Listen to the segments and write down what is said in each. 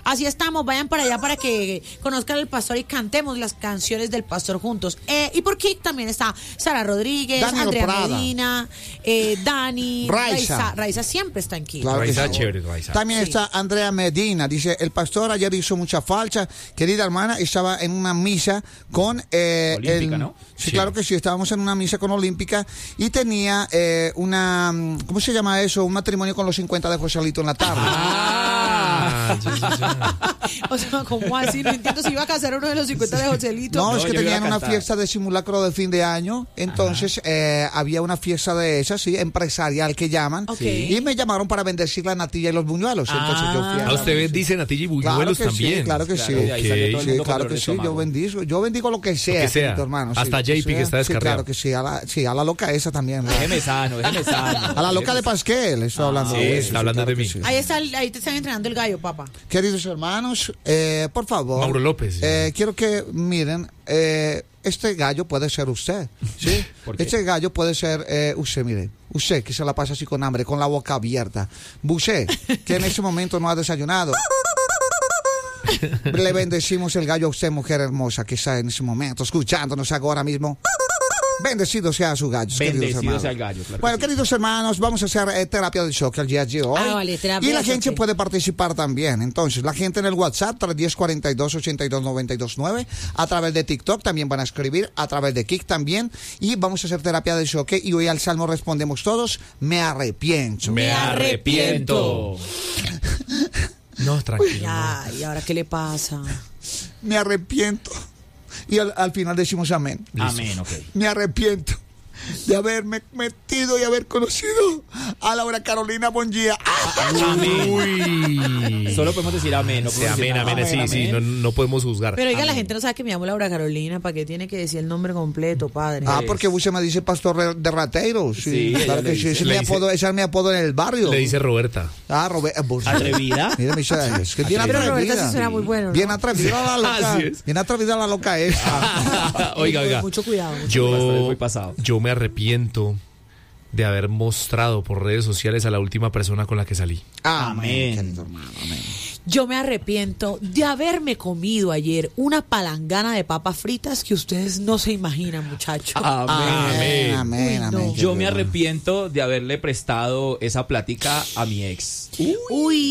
Así estamos, vayan para allá para que conozcan al pastor y cantemos las canciones del pastor juntos. Y por Kik también está Sara Rodríguez, Dani Andrea Prada. Medina, Dani, Raiza siempre está en Kik. Claro que Raiza, sí. chévere, Raiza. También está Andrea Medina, dice, el pastor ayer hizo mucha falta, querida hermana, estaba en una misa con Olímpica, ¿no? Sí, claro que sí, estábamos en una misa con Olímpica y tenía una, ¿cómo se llama eso? Un matrimonio con los 50 de Joselito en la tarde. O sea, ¿cómo así? No entiendo si iba a casar uno de los 50 de Joselito. No, es que yo iba tenían a una cantar. fiesta de simulacro de fin de año, entonces había una fiesta de esas, sí, empresarial que llaman, Ok. y me llamaron para bendecir la natilla y los buñuelos, entonces yo fui ¿A usted bendice natilla y buñuelos Claro que también? sí, claro que sí. Claro, de ahí sale todo el Sí, mundo con claro dolor que de sí, estómago. yo bendigo lo que sea, que sea. querido hermano. Sí, Hasta lo que JP que sea. está Sí, descarriado. claro que sí, a la loca esa también. ¿no? Déjeme sano. A la loca de Pasquel, estoy hablando sí, de eso. está hablando claro de que mí. sí. Ahí te están entrenando el gallo, papá. Queridos hermanos, por favor. Mauro López. Quiero que miren, este gallo puede ser usted, ¿sí? ¿Por qué? Este gallo puede ser usted, mire. Usted que se la pasa así con hambre, con la boca abierta. Usted que en ese momento no ha desayunado. Le bendecimos el gallo a usted, mujer hermosa, que está en ese momento escuchándonos ahora mismo. Bendecido sea su gallo. Bendecido sea el gallo, claro que Bueno, sí. queridos hermanos, vamos a hacer terapia del shock el día de hoy. Vale, terapia Y la del gente choque. puede participar también. Entonces, la gente en el WhatsApp, 310-42-82-929, a través de TikTok también van a escribir, a través de Kik también. Y vamos a hacer terapia del shock. Y hoy al salmo respondemos todos, me arrepiento. Me arrepiento. No, tranquilo. Ya, ¿y ahora qué le pasa? Me arrepiento. Y al final decimos amén. Amén, ok. Me arrepiento de haberme metido y haber conocido a Laura Carolina Bongia. Amén. Solo podemos decir amén. No Sí, podemos decir amén, nada. amén, sí, no podemos juzgar. Pero oiga, la gente no sabe que me llamo Laura Carolina, ¿para qué tiene que decir el nombre completo, padre? Porque usted me dice pastor de rateros. Sí, Sí, claro ella que le sí. dice. Ese Le es mi dice- apodo, ese es mi apodo en el barrio. Le dice Roberta. Roberto. ¿Atrevida? Mira, mi hija, es que bien Pero atrevida. Roberta sí suena muy bueno, ¿no? Bien atrevida la loca. Así es. Bien atrevida la loca esa. Oiga. Mucho cuidado. Muy pasado. Yo me arrepiento de haber mostrado por redes sociales a la última persona con la que salí. Amén. Querido hermano, amén. Yo me arrepiento de haberme comido ayer una palangana de papas fritas que ustedes no se imaginan, muchachos. Amén, amén, Uy, amén. no. querido Yo me hermano. arrepiento de haberle prestado esa plática a mi ex. Uy,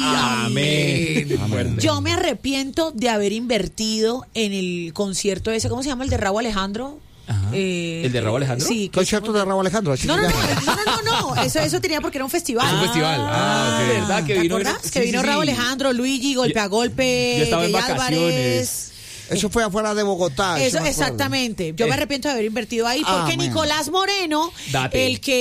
Amén. Amén. Yo me arrepiento de haber invertido en el concierto ese, ¿cómo se llama? El de Raúl Alejandro. Ajá. ¿El de Raúl Alejandro? Sí. Concierto de Raúl Alejandro. así No, se no, llama. no. Eso tenía porque era un festival. Un festival. Ok. ¿Verdad? Que ¿Te vino, acuerdas? sí, Que vino sí, Raúl sí. Alejandro, Luigi, golpe a golpe. Yo estaba en Jay vacaciones. Álvarez. Eso fue afuera de Bogotá. Eso, me acuerdo. exactamente. Yo me arrepiento de haber invertido ahí porque Amén. Nicolás Moreno, Date.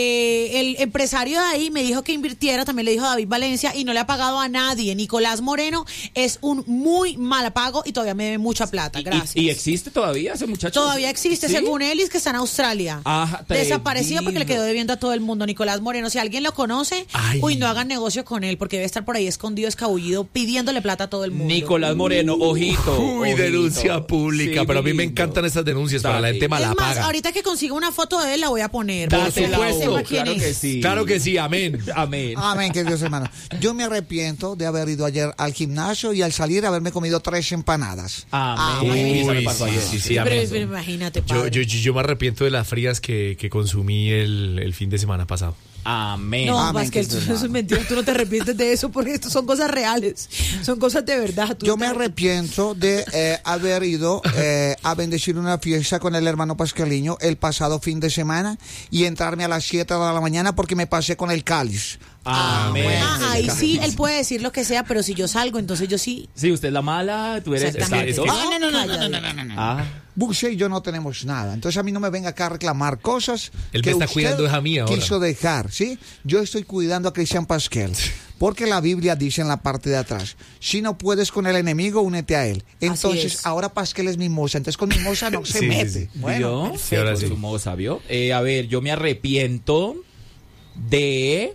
el empresario de ahí, me dijo que invirtiera, también le dijo a David Valencia y no le ha pagado a nadie. Nicolás Moreno es un muy mal pago y todavía me debe mucha plata. Gracias. ¿Y existe todavía ese muchacho? Todavía existe, ¿Sí? según él, es que está en Australia. Ajá, Desaparecido porque le atrevido. quedó debiendo a todo el mundo. Nicolás Moreno, si alguien lo conoce, Ay. no hagan negocio con él porque debe estar por ahí escondido, escabullido, pidiéndole plata a todo el mundo. Nicolás Moreno, ojito. Uy, ojito. denuncia pública. Sí, pero a mí me lindo. encantan esas denuncias para la gente Es mala más, paga. ahorita que consiga una foto de él la voy a poner. Por para que la supuesto, sepa quién claro es. que sí. Claro que sí, amén. Amén. Amén, queridos hermanos. Yo me arrepiento de haber ido ayer al gimnasio y al salir haberme comido 3 empanadas. Amén. Uy, Eso me pasó sí, ayer. sí, sí, Pero, amén. pero imagínate, Yo, padre. yo me arrepiento de las frías que consumí el fin de semana pasado. Amén. No, Amén, más que querido eso es hermano. mentira, tú no te arrepientes de eso porque esto son cosas reales, son cosas de verdad. Tú Yo no me te arrepiento de haber ido a bendecir una fiesta con el hermano Pascaliño el pasado fin de semana y entrarme a las 7 de la mañana porque me pasé con el cáliz. Amén. ahí sí, él puede decir lo que sea, pero si yo salgo, entonces yo sí. Sí, usted es la mala, tú eres... Exactamente. ¿Eso? No. Ah, Buxe y yo no tenemos nada. Entonces a mí no me venga acá a reclamar cosas Él me que está usted cuidando es a mí ahora. quiso dejar, ¿sí? Yo estoy cuidando a Cristian Pasquel. Porque la Biblia dice en la parte de atrás, si no puedes con el enemigo, únete a él. Entonces, es. ahora Pasquel es mimosa. Entonces con mimosa no se Sí, mete. sí, sí. Bueno, ¿vio? ahora sí. Su modo sabio. A ver, yo me arrepiento de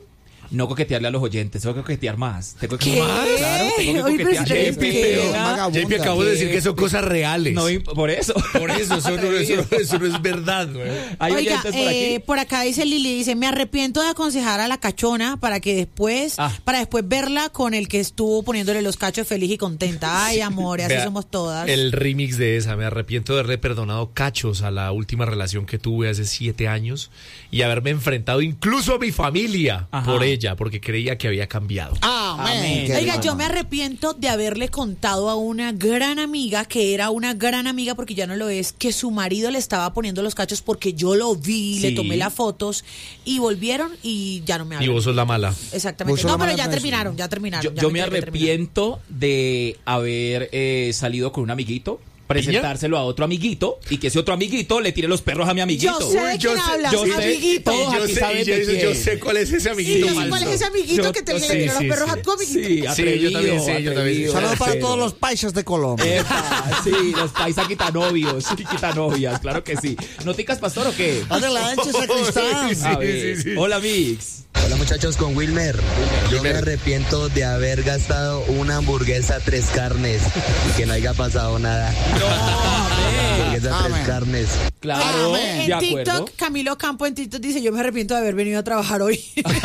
no coquetearle a los oyentes, tengo que coquetear más. Tengo que ¿Qué? Claro, tengo que Oye, pero coquetear. si te Qué viste. pena. Vagabunda. JP, acabo de decir que son cosas reales. No, por eso. Por eso, eso no es verdad, güey. Hay Oiga, oyentes por aquí. por acá dice Lili, dice, me arrepiento de aconsejar a la cachona para después verla con el que estuvo poniéndole los cachos feliz y contenta. Ay, amor, así Vea, somos todas. El remix de esa, me arrepiento de haberle perdonado cachos a la última relación que tuve hace 7 años y haberme enfrentado incluso a mi familia por ella, porque creía que había cambiado. Amén. Amén. Oiga, yo me arrepiento de haberle contado a una gran amiga, que era una gran amiga porque ya no lo es, que su marido le estaba poniendo los cachos porque yo lo vi, Sí. le tomé las fotos y volvieron y ya no me Y hablan. vos sos la mala. Exactamente. Vos sos No, la pero mala ya persona. terminaron, ya terminaron. Yo ya me enteré que arrepiento de haber salido con un amiguito, presentárselo a otro amiguito y que ese otro amiguito le tire los perros a mi amiguito. Yo sé de quién hablas, yo sé, amiguito. todos aquí saben de quién. yo sé cuál es ese Sí, amiguito yo sé falso. cuál es ese amiguito Yo- que te le sí, tiró los sí, perros sí. a tu amiguito. Sí, atrevido, yo también sé, yo también sé. atrevido, Saludos para grosero. todos los paisas de Colombia. Epa, sí, los paisas quitanovios y quitanovias, claro que sí. ¿Noticas, pastor, o qué? Adelante, sacristán. Sí, A ver. sí, sí. Hola, Mix. Hola muchachos, con Wilmer. Yo me arrepiento de haber gastado una hamburguesa 3 carnes y que no haya pasado nada. Hamburguesa 3 Amén. carnes. Claro, En de acuerdo. TikTok, Camilo Campo en TikTok dice, yo me arrepiento de haber venido a trabajar hoy.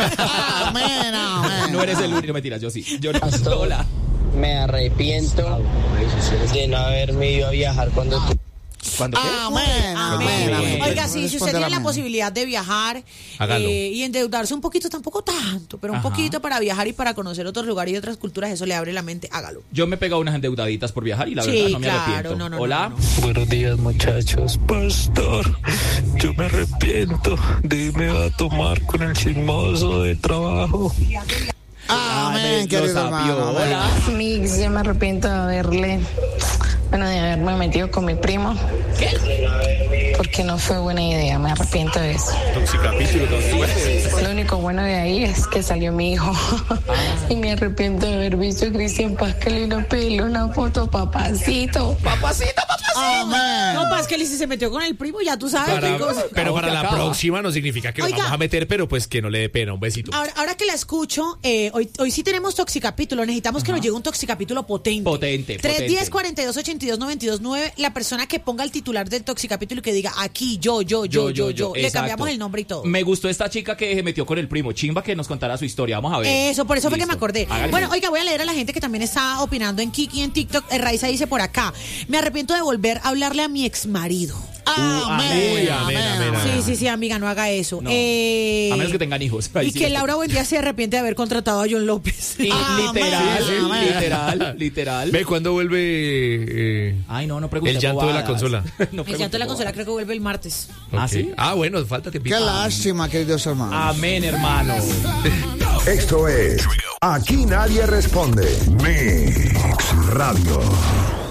Amén, amén. No eres el único, mentiras, yo sí. Yo no. Hola. Me arrepiento de no haberme ido a viajar cuando ¿Cuándo qué? Amén, amén, amén. Oiga, sí, si usted tiene la Amén. posibilidad de viajar Hágalo. y endeudarse un poquito, tampoco tanto, pero un Ajá. poquito para viajar y para conocer otros lugares y otras culturas, eso le abre la mente, hágalo. Yo me he pegado unas endeudaditas por viajar y la Sí, verdad no me claro, arrepiento. no, Hola. no. Buenos días muchachos, pastor. Yo me arrepiento de irme a tomar con el chismoso de trabajo. Amén, Lo querido sapió. hermano. amén. Hola. Mix, yo me arrepiento de de haberme metido con mi primo. Porque no fue buena idea, me arrepiento de eso. Lo único bueno de ahí es que salió mi hijo. Y me arrepiento de haber visto a Cristian Pascal y no pedirle una foto, papacito. Amén. No, Pascal, y si se metió con el primo, ya tú sabes qué cosa. Pero para la acaba. próxima no significa que Oiga. nos vamos a meter, pero pues que no le dé pena. Un besito. Ahora que la escucho, hoy sí tenemos toxicapítulo. Necesitamos que nos llegue un toxicapítulo potente. Potente, 310-42-82-92-9. La persona que ponga el titular del toxicapítulo y que diga aquí, yo. Le Exacto. cambiamos el nombre y todo. Me gustó esta chica que se metió con el primo. Chimba que nos contara su historia. Vamos a ver. Eso, por eso fue que me Listo. acordé. Hágale. Bueno, oiga, voy a leer a la gente que también está opinando en Kiki en TikTok. Raiza dice por acá, me arrepiento de volver a hablarle a mi ex marido. Amén, amén, amén. Sí, amiga, no haga eso. No. A menos que tengan hijos. Ahí Y sí que les Laura Buendía se arrepiente de haber contratado a John López. Y literal, Amén. literal. Ve, ¿cuándo vuelve Ay, no pregunté. el llanto de la bobadas. consola? No El llanto pregunté de la consola bobadas. creo que vuelve el martes. ¿Ah, Ok. sí? Ah, bueno, falta tiempo. Qué lástima, queridos hermanos. Amén, hermano. Esto es Aquí Nadie Responde. Mix Radio.